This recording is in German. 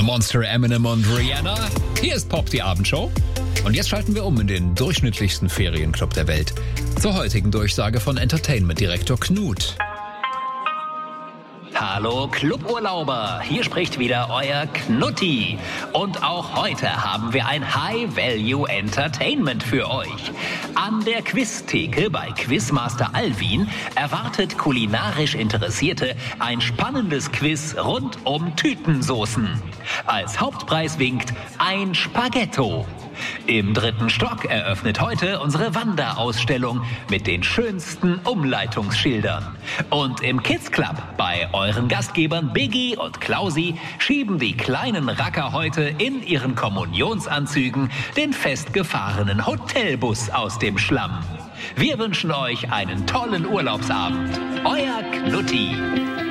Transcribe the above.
Monster, Eminem und Rihanna. Hier ist Pop, die Abendshow. Und jetzt schalten wir um in den durchschnittlichsten Ferienclub der Welt. Zur heutigen Durchsage von Entertainment-Direktor Knut. Hallo Cluburlauber, hier spricht wieder euer Knutti. Und auch heute haben wir ein High-Value-Entertainment für euch. An der Quiztheke bei Quizmaster Alwin erwartet kulinarisch Interessierte ein spannendes Quiz rund um Tütensoßen. Als Hauptpreis winkt ein Spaghetto. Im 3. Stock eröffnet heute unsere Wanderausstellung mit den schönsten Umleitungsschildern. Und im Kids Club bei euren Gastgebern Biggie und Klausi schieben die kleinen Racker heute in ihren Kommunionsanzügen den festgefahrenen Hotelbus aus dem Schlamm. Wir wünschen euch einen tollen Urlaubsabend. Euer Knutti.